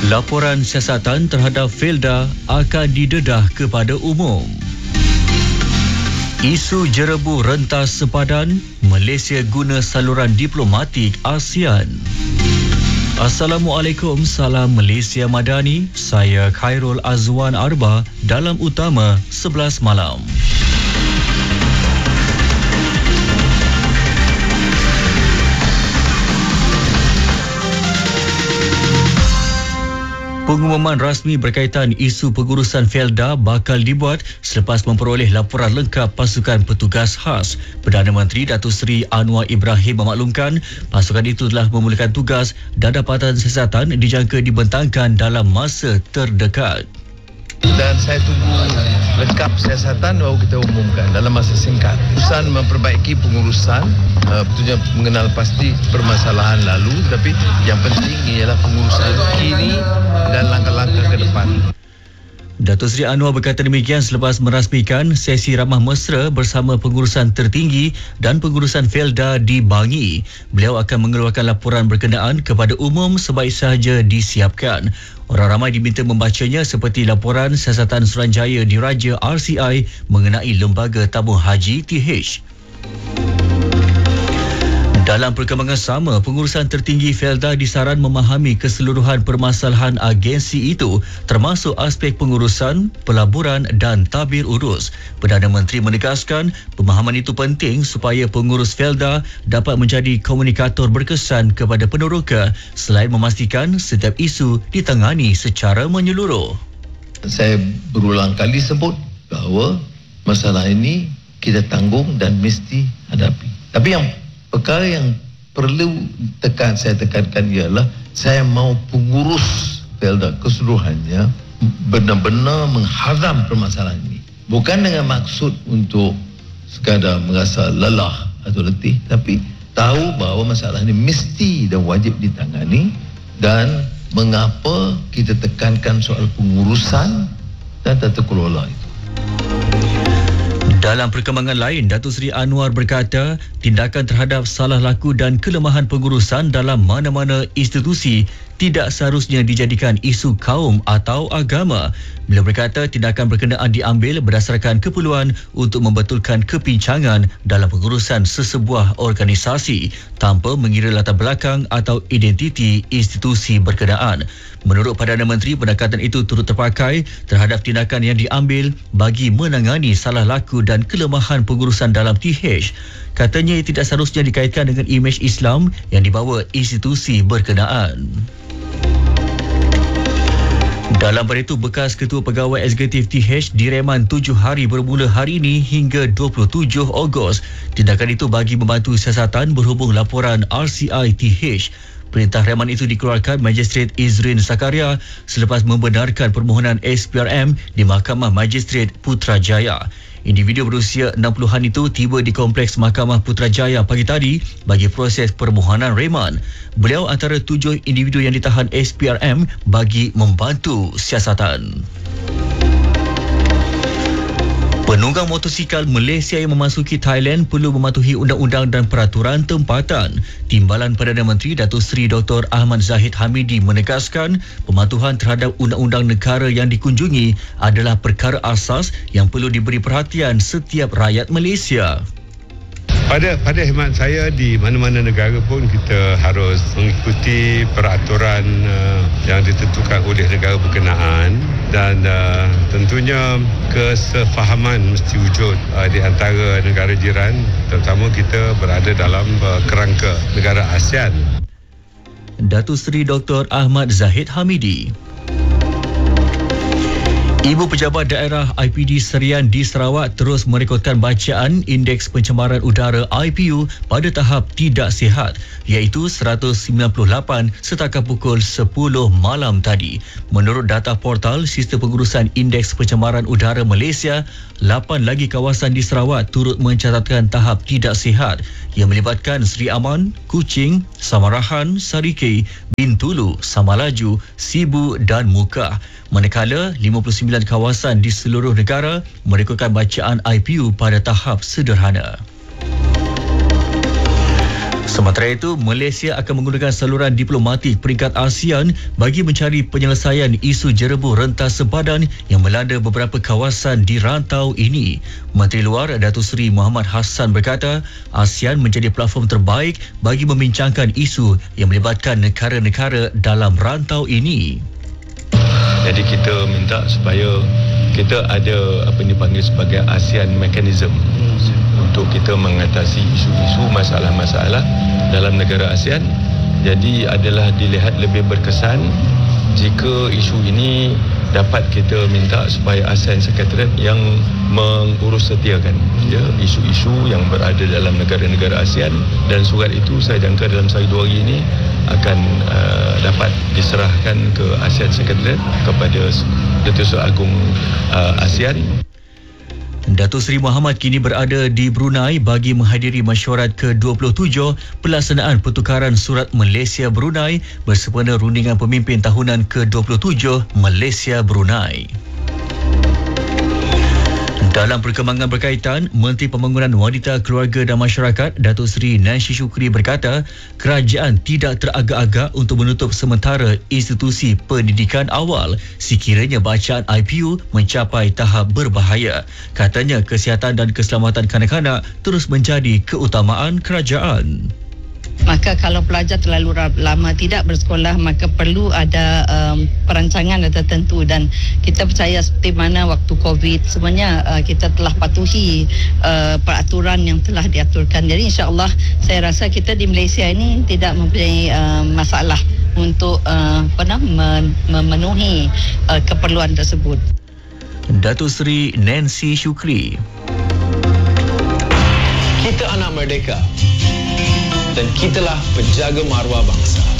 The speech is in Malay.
Laporan siasatan terhadap Felda akan didedah kepada umum. Isu jerebu rentas sepadan, Malaysia guna saluran diplomatik ASEAN. Assalamualaikum, salam Malaysia Madani. Saya Khairul Azwan Arba dalam Utama 11 malam. Pengumuman rasmi berkaitan isu pengurusan Felda bakal dibuat selepas memperoleh laporan lengkap pasukan petugas khas. Perdana Menteri Datuk Seri Anwar Ibrahim memaklumkan pasukan itu telah memulakan tugas dan dapatan siasatan dijangka dibentangkan dalam masa terdekat. Dan saya tunggu lengkap siasatan baru kita umumkan dalam masa singkat. Urusan memperbaiki pengurusan, betulnya mengenal pasti permasalahan lalu, tapi yang penting ialah pengurusan kini dan langkah-langkah ke depan. Datuk Seri Anwar berkata demikian selepas merasmikan sesi ramah mesra bersama pengurusan tertinggi dan pengurusan Felda di Bangi. Beliau akan mengeluarkan laporan berkenaan kepada umum sebaik sahaja disiapkan. Orang ramai diminta membacanya seperti laporan siasatan Suruhanjaya Diraja RCI mengenai Lembaga Tabung Haji TH. Dalam perkembangan sama, pengurusan tertinggi Felda disaran memahami keseluruhan permasalahan agensi itu termasuk aspek pengurusan, pelaburan dan tabir urus. Perdana Menteri menegaskan pemahaman itu penting supaya pengurus Felda dapat menjadi komunikator berkesan kepada peneroka selain memastikan setiap isu ditangani secara menyeluruh. Saya berulang kali sebut bahawa masalah ini kita tanggung dan mesti hadapi. Tapi yang perkara yang perlu saya tekankan ialah saya mau pengurus Felda keseluruhannya benar-benar menghazam permasalahan ini. Bukan dengan maksud untuk sekadar merasa lelah atau letih, tapi tahu bahawa masalah ini mesti dan wajib ditangani dan mengapa kita tekankan soal pengurusan dan tata kelola itu. Dalam perkembangan lain, Datuk Seri Anwar berkata tindakan terhadap salah laku dan kelemahan pengurusan dalam mana-mana institusi tidak seharusnya dijadikan isu kaum atau agama. Beliau berkata tindakan berkenaan diambil berdasarkan keperluan untuk membetulkan kepincangan dalam pengurusan sesebuah organisasi tanpa mengira latar belakang atau identiti institusi berkenaan. Menurut Perdana Menteri, pendekatan itu turut terpakai terhadap tindakan yang diambil bagi menangani salah laku dan kelemahan pengurusan dalam TH. Katanya ia tidak seharusnya dikaitkan dengan imej Islam yang dibawa institusi berkenaan. Dalam pada itu, bekas Ketua Pegawai Eksekutif TH direman 7 hari bermula hari ini hingga 27 Ogos. Tindakan itu bagi membantu siasatan berhubung laporan RCI TH. Perintah reman itu dikeluarkan Magistrate Izrin Zakaria selepas membenarkan permohonan SPRM di Mahkamah Magistrate Putrajaya. Individu berusia 60-an itu tiba di Kompleks Mahkamah Putrajaya pagi tadi bagi proses permohonan reman. Beliau antara 7 individu yang ditahan SPRM bagi membantu siasatan. Penunggang motosikal Malaysia yang memasuki Thailand perlu mematuhi undang-undang dan peraturan tempatan. Timbalan Perdana Menteri Datuk Seri Dr. Ahmad Zahid Hamidi menegaskan pematuhan terhadap undang-undang negara yang dikunjungi adalah perkara asas yang perlu diberi perhatian setiap rakyat Malaysia. Pada khidmat saya, di mana-mana negara pun kita harus mengikuti peraturan yang ditentukan oleh negara berkenaan dan tentunya kesefahaman mesti wujud di antara negara jiran, terutama kita berada dalam kerangka negara ASEAN. Datuk Seri Dr. Ahmad Zahid Hamidi. Ibu Pejabat Daerah IPD Serian di Sarawak terus merekodkan bacaan Indeks Pencemaran Udara IPU pada tahap tidak sihat iaitu 198 setakat pukul 10 malam tadi. Menurut data portal Sistem Pengurusan Indeks Pencemaran Udara Malaysia, 8 lagi kawasan di Sarawak turut mencatatkan tahap tidak sihat yang melibatkan Seri Aman, Kuching, Samarahan, Sarikei, Bintulu, Samalaju, Sibu dan Mukah. Manakala 59 kawasan di seluruh negara merekodkan bacaan IPU pada tahap sederhana. Sementara itu, Malaysia akan menggunakan saluran diplomatik peringkat ASEAN bagi mencari penyelesaian isu jerebuh rentas sempadan yang melanda beberapa kawasan di rantau ini. Menteri Luar Datuk Seri Muhammad Hassan berkata, ASEAN menjadi platform terbaik bagi membincangkan isu yang melibatkan negara-negara dalam rantau ini. Jadi kita minta supaya kita ada apa yang dipanggil sebagai ASEAN Mechanism untuk kita mengatasi isu-isu masalah-masalah dalam negara ASEAN. Jadi adalah dilihat lebih berkesan jika isu ini dapat kita minta supaya ASEAN Secretariat yang mengurus setiakan isu-isu yang berada dalam negara-negara ASEAN, dan surat itu saya jangka dalam 1-2 hari ini akan dapat diserahkan ke ASEAN Secretariat kepada Datuk Seri Agong ASEAN. Datuk Seri Muhammad kini berada di Brunei bagi menghadiri mesyuarat ke-27 pelaksanaan pertukaran surat Malaysia-Brunei bersempena rundingan pemimpin tahunan ke-27 Malaysia-Brunei. Dalam perkembangan berkaitan, Menteri Pembangunan Wanita, Keluarga dan Masyarakat Datuk Seri Nancy Shukri berkata, kerajaan tidak teragak-agak untuk menutup sementara institusi pendidikan awal sekiranya bacaan IPU mencapai tahap berbahaya. Katanya, kesihatan dan keselamatan kanak-kanak terus menjadi keutamaan kerajaan. Maka kalau pelajar terlalu lama tidak bersekolah, maka perlu ada perancangan tertentu, dan kita percaya seperti mana waktu COVID sebenarnya kita telah patuhi peraturan yang telah diaturkan. Jadi insya-Allah saya rasa kita di Malaysia ini tidak mempunyai masalah untuk memenuhi keperluan tersebut. Datuk Seri Nancy Shukri. Kita anak merdeka dan kitalah penjaga maruah bangsa.